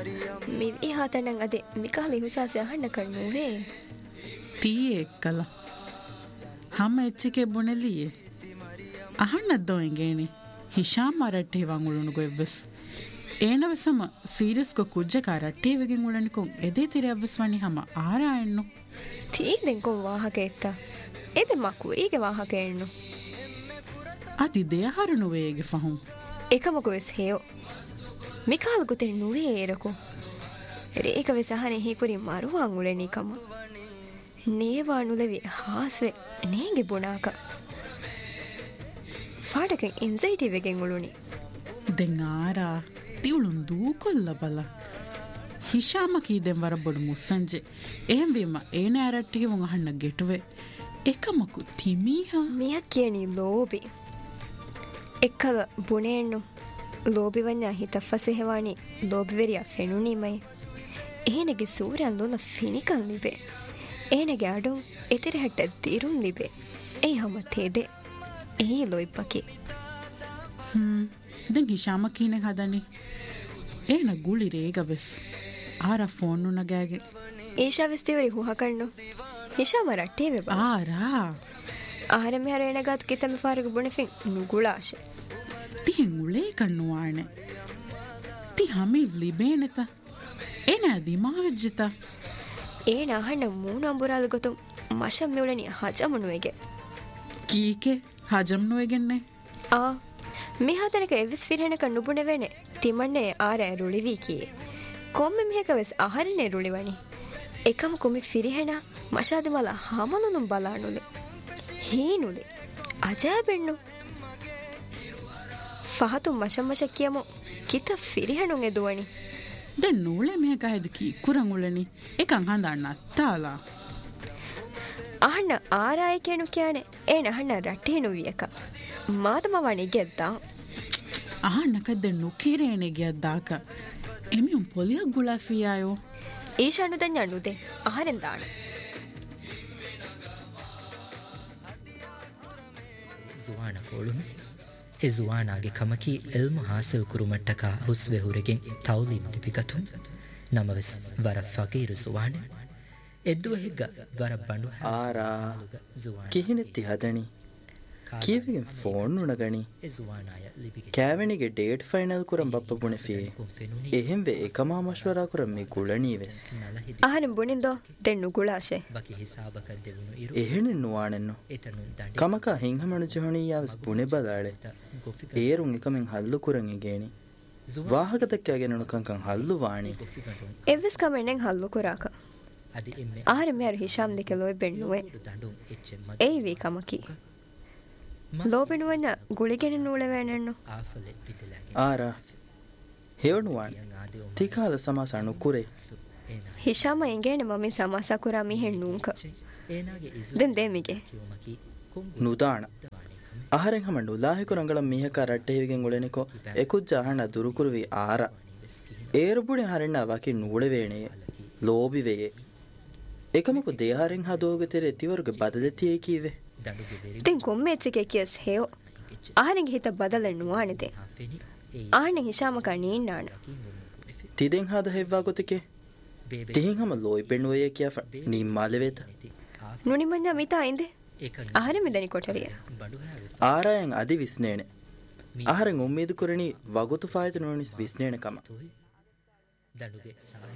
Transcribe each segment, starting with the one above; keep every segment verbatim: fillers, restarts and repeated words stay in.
මිවි හතනන් අද මිකාලි හුසාසය අහන්න කන්නුවේ තියේ එක්කලා හැම එච්චිකේ බොනෙලියේ අහන්නත් දොංගේනේ හිෂාම් මරට්ටේ වංගුළුණු ගොෙව්වස් ඒනවසම සීරියස් කො කුජ්ජ කරට්ටේ වෙගෙන් උලනිකො එදේ තිරවස් වනි හැම ආරායන්නු තීදෙන් කො වාහක එත්ත එද මකුරීගේ වාහක එන්නු අදි දෙයහරු නුවේගේ ෆහුම් එකම කොස් හේයෝ මිකාල ගුතේ නුවේ ඒරකෝ රේක වෙසහනේ හේකුරි මරු අංගුලෙනි කම නේවානුලෙවි හාස්වේ නේගේ බොනාක ෆාඩකෙන් එන්සයිටි වෙගෙන් උළුනි දෙන් ආරා තියුළුන් දූ කොල්ල බල හිෂාම කීදෙන් වර බොඩු මුස්සංජේ එහෙම් බීම ඒන ඇරට්ටිගේ මුන් අහන්න ගෙටුවේ එකමකු තිමීහා මියක් කියනි ලෝබි එක්කව බුනේන්නු ලෝබිවඤ්ඤා හිතෆසෙහවානි ලෝබිවෙරියා ෆෙනුනීමයි එහෙනගේ සූරයන් ලොල ෆිනිකන් ලිබේ එහෙනගේ අඩුන් එතෙර හැට දිරුන් ලිබේ ඒ හැම තේදේ එහි ලොයිපකි හ්ම් දැන් හිෂාම කීනේ හදන්නේ ඒන ගුලි රේගවස් ආරා ෆෝන් උන ගෑගේ ඒෂා වෙස්තිවරි හුහකන්නු හිෂාම රට්ටේ වෙබ ආරා ආරම හැරේන ගත් කිතම ෆාරග බොනෆින් නුගුලාෂ තිහින් උලේ කන්නුවානේ ති හමි ලිබේනත එන දිමාවෙජ්ජත ඒන අහන්න මූණ අඹුරාද ගොතුම් මෂම් මෙවලනි හජමුනුවේගේ කීකේ හජම්නුවේගෙන්නේ ආ මේ හතනක එවිස් ෆිරහෙනක නුබුණ වෙනේ තිමන්නේ ආරෑ රුලිවී කියේ කොම්ම මෙහෙකවෙස් ආහාරනේ රුලිවනි එකම කුමි ෆිරිහෙන මෂාද මල හමලුනුම් බලානුලේ හීනුලේ අජාබෙන්නු ෆහතුම් මෂම්මෂ කියමු කිත ෆිරිහෙනුන් එදුවනි දැන් නූලේ මෙහෙක හැද කී කුරන් උලනි එකන් හඳන්න අත්තාලා අහන්න ආරාය කෙනු කියන්නේ ඒ නහන්න රටේනු වියක මාතම වණි ගෙද්දා අහන්නකද නුකිරේනේ ගෙද්දාක එමියුම් පොලියක් ගුලාෆියායෝ ඊෂානු දැන් යනුදේ ආහාරෙන් දාන zuwana kolum e zuwanage kamaki ilmu hasil kurumattaka husve huregin tawlim dipikatun namaves wara faqiru zuwana eddu hegga wara bandu ara kihinetti hadani kiyevegen phone unagani kævenige date final kuram bappa bune fi ehemve ekama mashwara kuram me gulani ves ahanem bunindo dennu gulashe baki hisabaka devunu iru ehene nuwanenno kamaka hinhamanu jehoni yaves bune badale erun ekamen hallu kuran egeni wahagatakkagenunu kankan hallu wani evs kamenen hallu kuraka ahare mer hisham deke loy bennuwe ei vi kamaki ಲೋಬಿನುವನ್ನ ಗುಳಿಗೆನ ನೂಳೆವೇನನ್ನು ಆರ ಹೇವಣುವಾನ್ ತಿಕಾಲ ಸಮಾಸ ಅಣುಕುರೆ ಹಿಶಾಮ ಎಂಗೇನೆ mummy ಸಮಾಸ ಕುರ ಮಿ ಹೆಣ್ಣುಂಕ then ದೇಮಿಗೆ ನುದಾಣ ಆಹರೆಂ ಹಮಂಡು ಲಾಹಿಕು ರಂಗಳ ಮೀಹಕ ರಟ್ಟೆಹಿವಿಗೆಂ ಉಳೆನಿಕೊ ಎಕುಜ್ಜ ಅಹಣ ದುರುಕುರುವಿ ಆರ ಏರುಬುಡಿ ಹರೆಣ್ಣ walkie ನೂಳೆವೇಣೆ ಲೋಬಿವೆಯೆ එකමකු දේහාරෙන් හදෝග තෙර එතිවරුගේ බදදතියේ කීවේ තින් කොම්මෙච්චිකේ කියස් හේෝ ආහනෙගේ හිත බදලෙන් නුවානෙතේ ආහනෙ හිෂාමක නීන්නාන තිදෙන් හද හෙව්වා ගොතකේ තිහින් හම ලෝයි පෙන්නුවේ කියා නිම්මාලෙවෙත නුනිමඤ්ඤා මිතා ඉඳේ ආහනෙ මෙදනි කොටරිය ආරයන් අදි විස්නේනේ ආහරෙන් උම්මීදු කරණි වගොතු ෆායත නොනිස් විස්නේන කම දඩුගේ සායි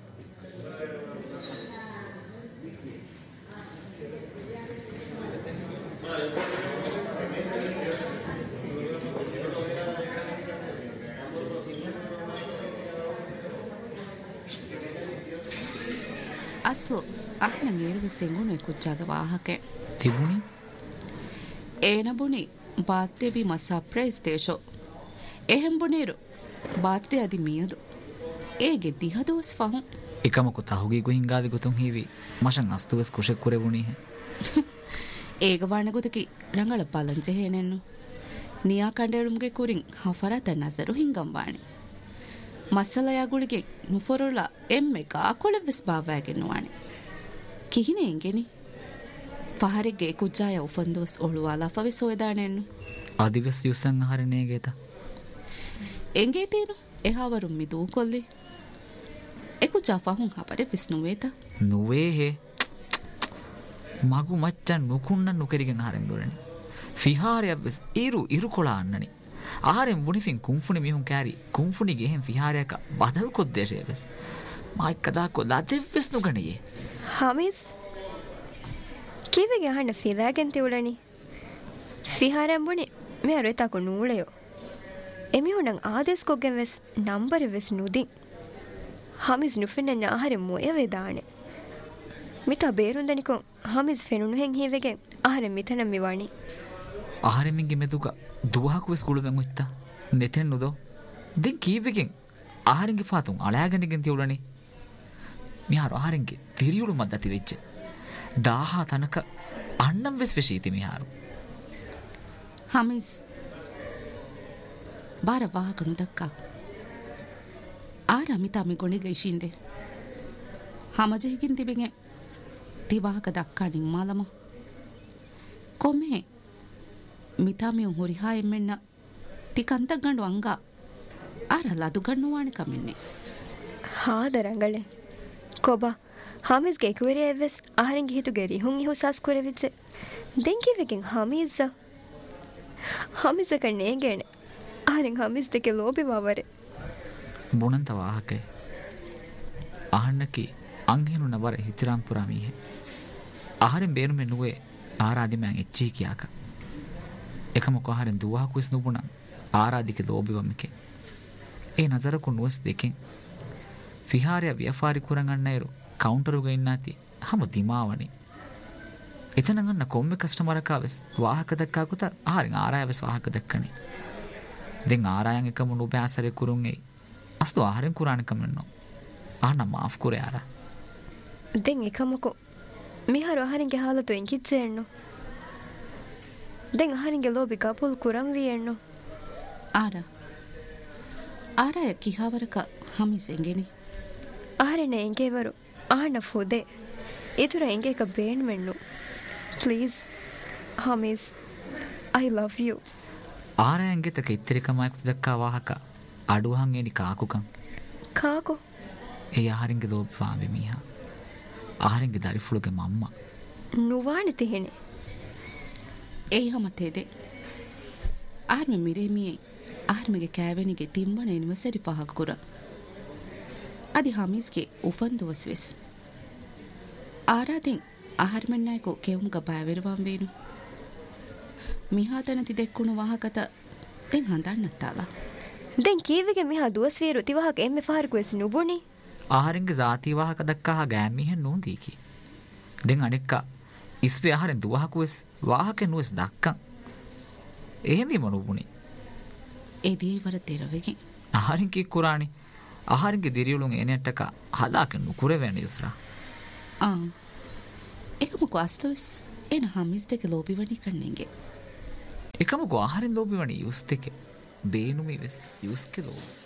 ಅಸ್ಲು ಅಹ್ನ ಗೇರುವೆ ಸೆಂಗುನು ಕುಚ್ಚಾಗ ವಾಹಕೆ ತಿಬುನಿ ಏನಬುನಿ ಬಾತ್ಡೆ ಬಿ ಮ ಸರ್ಪ್ರೈಸ್ ದೇಶೋ ಎಹೆಂಬುನೀರು ಬಾತ್ಡೆ ಅದಿ ಮಿಯದು ಏಗೆ ದಿಹದೋಸ್ ಫಹು එකමකු තහුගේ ගුහින්ගාවි ගොතුන් හීවි මෂන් අස්තුවස් කුෂෙක් කුරෙවුණී හැ ಏಗ ವಾಣಗುದಕಿ ರಂಗಳ ಪಲಂಚೆ ಹೇನೆನ್ನು ನಿಯಾ ಕಂಡೇಳುಮ್ಗೆ ಕುರಿಂ ಹಫರತ ನಜರು ಹಿಂಗಂವಾಣಿ ಮಸಲಯಾಗುಳಿಗೆ ನುಫೊರುಳ ಎಮ್ಮೆ ಕಾಕೊಳೆವ್ವೆಸ್ ಬಾವಾಗೆನ್ನುವಾಣಿ ಕಿಹಿನೆ ಎಂಗೆನಿ ಫಹರೆಗೆ ಕುಜ್ಜಾಯ ಉಫಂದುವಸ್ ಒಳುವಾಲ ಫವೆ ಸೋಯದಾಣೆನ್ನು ಆದಿವೆಸ್ ಯುಸಂ ಆಹಾರನೇಗೇತ ಎಂಗೇತೇನು ಎಹಾವರು ಮಿದೂ ಕೊಲ್ಲಿ එකුජා ෆහුන් හපරේ විස් නුවේත නුවේ හේ මගු මච්චන් නුකුන්න නුකරිගෙන් ආරෙන් දොරනේ ෆිහාරයක් වෙස් ඉරු ඉරු කොලා අන්නනේ ආරෙන් බුනිෆින් කුම්ෆුනි මිහුන් කෑරි කුම්ෆුනි ගෙහෙන් ෆිහාරයක බදල් කොද්දේශය වෙස් මායික් කදා කොලා දෙවස් නුගණියේ හමිස් කිවෙගේ අහන්න ෆිලාගෙන් තිවුලනි ෆිහාරයන් බුනි මෙ අරෙතකු නූලයෝ එමිහුණන් ආදෙස් කොගෙන් වෙස් නම්බර වෙස් නුදින් හමිස් නුෆෙන්න ආහාරෙ මොය වේදානේ මිතා බේරුන්දනිකො හමිස් ෆෙනුණු හෙන් හීවෙගෙන් ආහාරෙ මිතනම් මිවණි ආහාරෙමින්ගේ මෙදුක දුවහකු වෙස් කුළුවෙන් උත්තා නෙතෙන් නුදෝ දෙන් කීවෙගෙන් ආහාරෙන්ගේ ෆාතුන් අලෑගණිගෙන් තියුලනේ මිහාර ආහාරෙන්ගේ තිරියුළු මද්දති වෙච්ච දාහා තනක අන්නම් වෙස් වෙශීති මිහාරු හමිස් ಬಾರ ವಾಹಕನು ದಕ್ಕ ಆರ ಮಿತಾಮಿ ಗೊಣಿಗ ಇಶಿಂದೆ ಹಮಜೆಗಿನ್ ತಿಬೆಗೆ ತಿವಾಹಕ ದಕ್ಕಾಣಿ ಮಾಲಮ ಕೊಮ್ಮೆ ಮಿತಾಮಿಯು ಹುರಿಹಾ ಎಮ್ಮೆನ್ನ ತಿಕಂತ ಗಂಡು ಅಂಗ ಆರ ಲದು ಗಣ್ಣುವಾಣಿ ಕಮ್ಮಿನ್ನೆ ಹಾದರಂಗಳೆ ಕೊಬ ಹಾಮಿಸ್ಗೆ ಎಕುವೆರಿ ಎವ್ವೆಸ್ ಆಹರಿಂಗೆ ಹಿತುಗೆ ರಿಹುಂ ಇಹು ಸಾಸ್ ಕುರೆವಿಚ್ಚೆ ದೆಂಕಿವೆಗೆನ್ ಹಾಮೀಸ ಹಾಮಿಸ ಕಣ್ಣೇಗೇಣೆ ආරෙන් හමිස් දෙක ලෝබිවවර බුණන්ත වාහකේ අහන්නකි අංහෙනු නවර හිතරම් පුරාමීහෙ ආහාරෙන් බේරුමෙ නුවේ ආරාදි මං එච්චි කියාක එකම කොහරෙන් දුවා කුස් නුබුණ ආරාදික ලෝබිවමිකේ ඒ නසරකු නුවස් දෙකෙන් ෆිහාරය ව්‍යාපාරි කුරන් අන්නයිරු කවුන්ටරුග ඉන්නාති හම දිමාවනේ එතන ගන්න කොම්මේ කස්ටමරකාවස් වාහක දක්කාකුත ආහාරෙන් ආරායවස් වාහක දක්කනේ දෙන් ආරායන් එකම නුබේ ආසරේ කුරුන්ගේ අස්තු ආහාරෙන් කුරාණ කමන්නෝ ආන මාෆ් කුරේ ආරා දෙන් එකමකෝ මිහාර ආහාරෙන්ගේ ಹಾಲತು ಎಂಕಿಚ್ಚೆಣ್ಣು දෙන් ආහාරෙන්ගේ ලෝබි කපුල් කුරන් වියෙන්නු ආරා ආරාය කිහවරක හමිසෙන්ගෙනි ආරෙනේ ಎಂಗೆವರು ආන ಫುದೆ ඉතුර ಎಂಗೆක Bane මෙන්නු please හමිස් I love you ආරයන්ගේ තක ඉත්‍රිකමයිකුත දක්කා වාහක අඩුවහන් එනි කාකුකන් කාකෝ A ආහාරින්ගේ ලෝබි ෆාමි මීහා ආහාරින්ගේ දරිෆුලගේ මම්මා නුවානි තිහෙනේ A හමතේදේ ආර්මෙ මිරේමියේ ආර්මෙගේ කෑවෙනිගේ තිම්බන university පහක කුර අදි හමිස්ගේ උෆන්දුවස් වෙස් ආරාදෙන් ආහාරමන්නයිකෝ කෙවුම්ග බයවෙරවාම් වේනු මිහාතනති දෙක්කුණු වාහකත දෙන් හඳන්නත්තාලා දෙන් කීවිගේ මිහා දුවස් වීරු තිවාහක එම්මෙ ෆාරිකු වෙස් නුබුනි ආහාරින්ගේ ජාති වාහක දක්කා ගෑමිහෙන් නෝදීකි දෙන් අනෙක්කා ඉස්පේ ආහාරෙන් දුවහකු වෙස් වාහකෙන් නුවස් දක්කන් එහෙමි මනුබුනි එදී වර දෙරවෙගේ ආහාරින්ගේ කුරාණි ආහාරින්ගේ දිරියුලුන් එනට්ටක හදාකන් නුකුරේ වෙන යුස්රා ආ එකමකෝ අස්තවස් එන හමිස් දෙක ලෝබිවණි කන්නේගේ එකම ආහාරෙන් ලෝබිවණි යුස් දෙක බේනුමි වෙස් යුස් කෙ ලෝබි